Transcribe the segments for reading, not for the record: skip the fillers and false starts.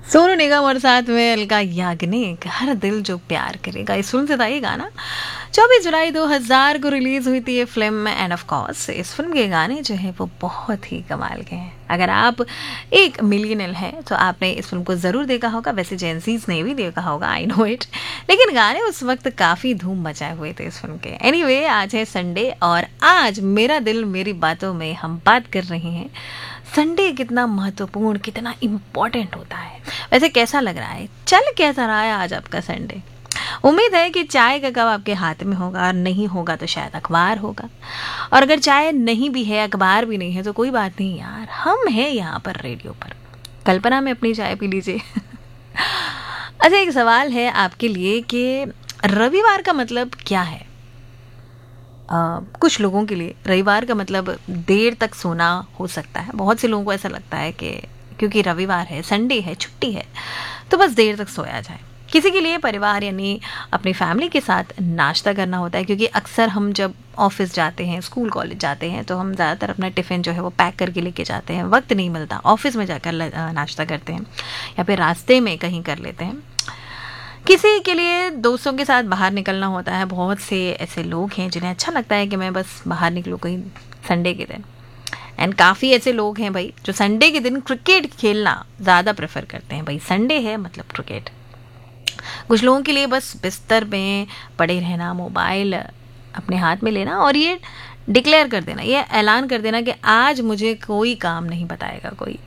सोनू निगम और साथ में अलका याग्निक, हर दिल जो प्यार करेगा, इस फिल्म से था ये गाना। 24 जुलाई 2000 को रिलीज हुई थी ये फिल्म। एंड ऑफ कोर्स इस फिल्म के गाने जो है वो बहुत ही कमाल के हैं। अगर आप एक मिलियनल है तो आपने इस फिल्म को ज़रूर देखा होगा। वैसे जेंसीज ने भी देखा होगा, आई नो इट, लेकिन गाने उस वक्त काफ़ी धूम मचाए हुए थे इस फिल्म के। एनीवे, आज है संडे और आज मेरा दिल मेरी बातों में हम बात कर रहे हैं संडे कितना महत्वपूर्ण, कितना इम्पोर्टेंट होता है। वैसे कैसा लग रहा है, चल कैसा रहा है आज आपका संडे? उम्मीद है कि चाय का कप आपके हाथ में होगा, और नहीं होगा तो शायद अखबार होगा। और अगर चाय नहीं भी है, अखबार भी नहीं है, तो कोई बात नहीं यार, हम हैं यहाँ पर रेडियो पर। कल्पना में अपनी चाय पी लीजिए। अच्छा, एक सवाल है आपके लिए कि रविवार का मतलब क्या है? कुछ लोगों के लिए रविवार का मतलब देर तक सोना हो सकता है। बहुत से लोगों को ऐसा लगता है कि क्योंकि रविवार है, संडे है, छुट्टी है, तो बस देर तक सोया जाए। किसी के लिए परिवार यानी अपनी फैमिली के साथ नाश्ता करना होता है, क्योंकि अक्सर हम जब ऑफिस जाते हैं, स्कूल कॉलेज जाते हैं, तो हम ज़्यादातर अपना टिफ़िन जो है वो पैक करके लेके जाते हैं। वक्त नहीं मिलता, ऑफिस में जाकर नाश्ता करते हैं या फिर रास्ते में कहीं कर लेते हैं। किसी के लिए दोस्तों के साथ बाहर निकलना होता है। बहुत से ऐसे लोग हैं जिन्हें अच्छा लगता है कि मैं बस बाहर निकलूँ कहीं संडे के दिन। एंड काफ़ी ऐसे लोग हैं भाई जो संडे के दिन क्रिकेट खेलना ज़्यादा प्रेफर करते हैं। भाई संडे है मतलब क्रिकेट। कुछ लोगों के लिए बस बिस्तर में पड़े रहना, मोबाइल अपने हाथ में लेना और ये डिक्लेयर कर देना, ये ऐलान कर देना कि आज मुझे कोई काम नहीं बताएगा कोई।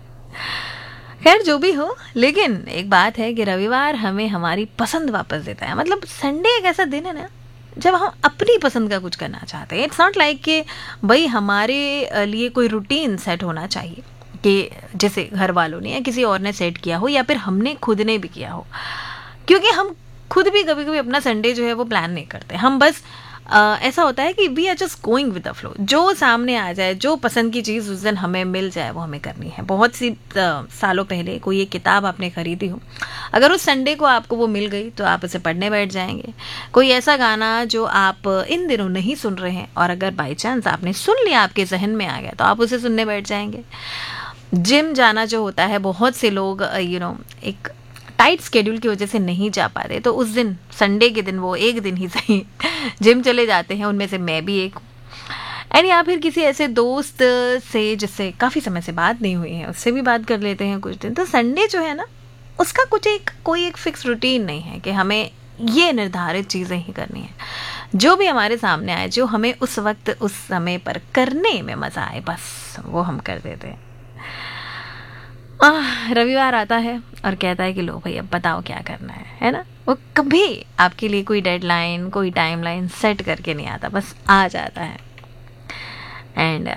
खैर जो भी हो, लेकिन एक बात है कि रविवार हमें हमारी पसंद वापस देता है। मतलब संडे एक ऐसा दिन है ना जब हम अपनी पसंद का कुछ करना चाहते हैं। इट्स नॉट लाइक कि भाई हमारे लिए कोई रूटीन सेट होना चाहिए कि जैसे घर वालों ने या किसी और ने सेट किया हो या फिर हमने खुद ने भी किया हो, क्योंकि हम खुद भी कभी कभी अपना संडे जो है वो प्लान नहीं करते। हम बस ऐसा होता है कि we are just going with the flow. जो सामने आ जाए, जो पसंद की चीज़ उस दिन हमें मिल जाए, वो हमें करनी है। बहुत सी सालों पहले कोई एक किताब आपने खरीदी हो, अगर उस संडे को आपको वो मिल गई तो आप उसे पढ़ने बैठ जाएंगे। कोई ऐसा गाना जो आप इन दिनों नहीं सुन रहे हैं और अगर बाई चांस आपने सुन लिया, आपके जहन में आ गया, तो आप उसे सुनने बैठ जाएंगे। जिम जाना जो होता है, बहुत से लोग एक टाइट स्केड्यूल की वजह से नहीं जा पाते, तो उस दिन संडे के दिन वो एक दिन ही सही जिम चले जाते हैं। उनमें से मैं भी एक हूँ। एंड या फिर किसी ऐसे दोस्त से जिससे काफ़ी समय से बात नहीं हुई है, उससे भी बात कर लेते हैं कुछ दिन। तो संडे जो है ना, उसका कोई एक फिक्स रूटीन नहीं है कि हमें ये निर्धारित चीज़ें ही करनी है। जो भी हमारे सामने आए, जो हमें उस वक्त उस समय पर करने में मज़ा आए, बस वो हम कर देते हैं। रविवार आता है और कहता है कि लो भाई अब बताओ क्या करना है ना। वो कभी आपके लिए कोई डेडलाइन, कोई टाइमलाइन सेट करके नहीं आता, बस आ जाता है। एंड